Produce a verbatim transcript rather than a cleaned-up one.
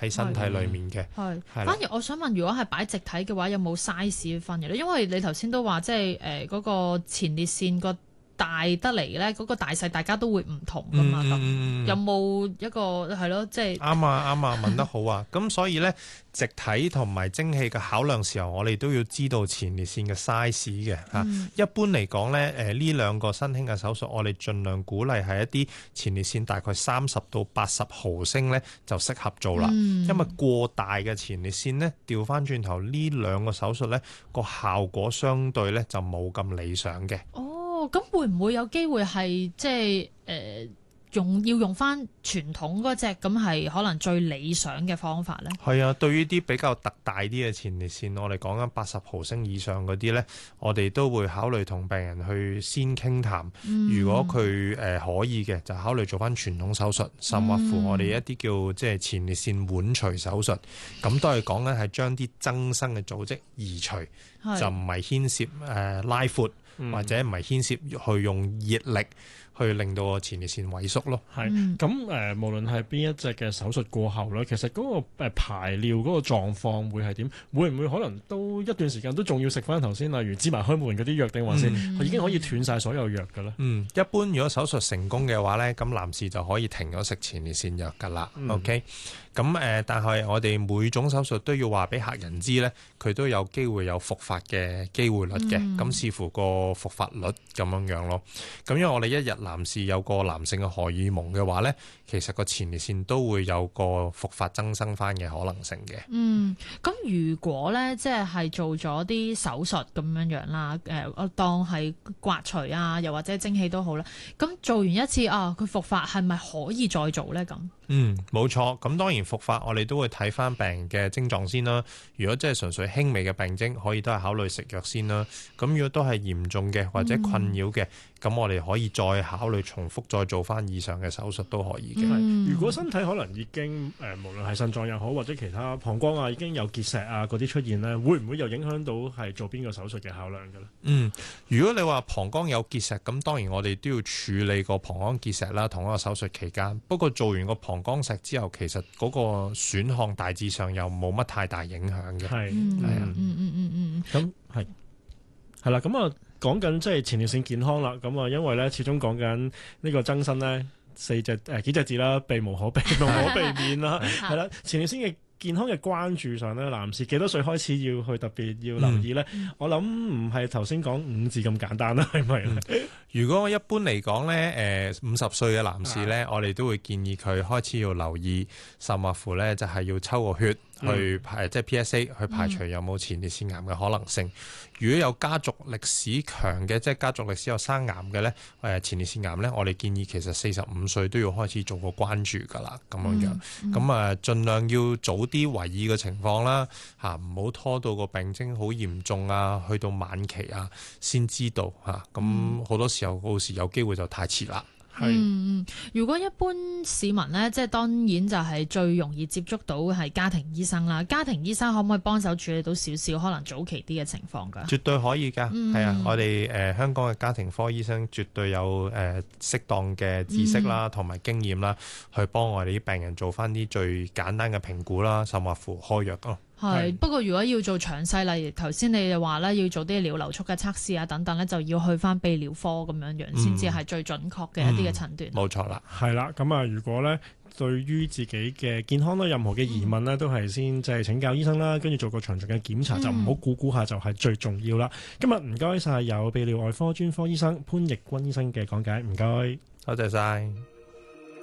喺身體裡面嘅。 係，反而我想問，如果係擺直體嘅話，有冇 size 分嘅咧？因為你頭先都話即係誒嗰個前列腺個大得嚟咧，嗰、那個大細大家都會唔同噶嘛？咁、嗯、有冇一個係咯？即係啱啊啱啊，問得好啊！咁所以咧，直體同埋蒸氣嘅考量時候，我哋都要知道前列腺嘅 size 嘅嚇。嗯、一般嚟講咧，誒呢兩個新興嘅手術，我哋盡量鼓勵係一啲前列腺大概三十到八十毫升咧就適合做啦。嗯、因為過大嘅前列腺咧，調翻轉頭呢兩個手術咧個效果相對咧就冇咁理想嘅。 哦，咁會唔會有機會係即係誒、呃、用要用翻傳統嗰隻咁係可能最理想嘅方法咧？ 係啊，對於啲比較特大啲嘅前列腺，我哋講緊八十毫升以上嗰啲咧，我哋都會考慮同病人去先傾談。嗯、如果佢誒、呃、可以嘅，就考慮做翻傳統手術，甚或乎我哋一啲叫即係前列腺剜除手術。咁都係講緊係將啲增生嘅組織移除，是就唔係牽涉誒、呃、拉闊。或者唔係牽涉去用熱力去令到個前列腺萎縮咯。 係咁誒，無論係邊一隻嘅手術過後咧，其實嗰個誒排尿嗰個狀況會係點？會唔會可能都一段時間都仲要食翻頭先，例如芝麻開門嗰啲藥，定還是佢已經可以斷晒所有藥嘅咧？嗯， 一般如果手術成功嘅話咧，咁男士就可以停咗食前列腺藥㗎啦。嗯、OK。咁誒、呃，但係我哋每種手術都要話俾客人知咧，佢都有機會有復發嘅機會率嘅。咁、嗯、視乎個復發率咁樣樣咯。咁因為我哋一日男士有個男性嘅荷爾蒙嘅話咧，其實個前列腺都會有個復發增生翻嘅可能性嘅。 嗯，咁如果咧即係係做咗啲手術咁樣樣啦，誒、呃，當係刮除啊，又或者蒸氣都好啦。咁做完一次啊，佢復發係咪可以再做咧？咁嗯，冇錯。咁當然復發，我哋都會睇翻病人嘅症狀先啦。如果即係純粹輕微嘅病徵，可以都係考慮食藥先啦。咁如果都係嚴重嘅或者困擾嘅，咁、嗯、我哋可以再考慮重複再做翻以上嘅手術都可以嘅。 嗯、如果身體可能已經誒、呃，無論係腎臟又好或者其他膀胱啊，已經有結石啊嗰啲出現咧，會唔會又影響到係做邊個手術嘅考量嘅咧？嗯， 如果你話膀胱有結石，咁當然我哋都要處理個膀胱結石啦，同一個手術期間。不過做完個膀胱石之後，其實嗰個選項大致上又冇乜太大影響嘅。係，係啊，嗯嗯嗯嗯， 咁係係啦。咁啊，講緊即係前列腺健康啦。咁啊，因為咧，始終講緊呢個增生咧，四隻誒、呃、幾隻字啦，避無可避，無可避免啦。係啦，前列腺嘅健康嘅關注上咧，男士幾多歲開始要去特別要留意咧？嗯、我諗唔係頭先講五字咁簡單啦，係咪、嗯？ 如果一般嚟講咧，誒五十歲嘅男士咧，啊、我哋都會建議佢開始要留意，甚或乎咧就係要抽個血去排，嗯、即係 P S A 去排除有冇前列腺癌嘅可能性。嗯、如果有家族歷史強嘅，即係家族歷史有生癌嘅咧，誒前列腺癌咧，我哋建議其實四十五歲都要開始做個關注噶啦，咁樣樣。咁、嗯嗯、啊，盡量要早啲為意嘅情況啦，嚇唔好拖到個病徵好嚴重啊，去到晚期啊先知道嚇。咁、啊、好多時候到時有機會就太遲啦。 係，嗯，如果一般市民呢，即係當然就係最容易接觸到係家庭醫生啦。家庭醫生可唔可以幫手處理到少少可能早期啲嘅情況㗎？ 絕對可以㗎，係、嗯、啊！我哋誒、呃、香港嘅家庭科醫生絕對有誒、呃、適當嘅知識啦，同埋、嗯、經驗啦，去幫我哋啲病人做翻啲最簡單嘅評估啦，甚或乎開藥咯。 係，不過如果要做詳細，例如頭先你哋話咧，要做啲尿流速嘅測試啊等等咧，就要去翻泌尿科咁樣樣，先至係最準確嘅一啲嘅診斷。 冇、嗯嗯、錯啦， 係啦。咁啊，如果咧對於自己嘅健康咧，任何嘅疑問咧，都係先即係請教醫生啦，跟住做個詳盡嘅檢查，嗯、就唔好估估下就係最重要啦。今日唔該晒有泌尿外科專科醫生潘奕君醫生嘅講解，唔該， 多謝晒。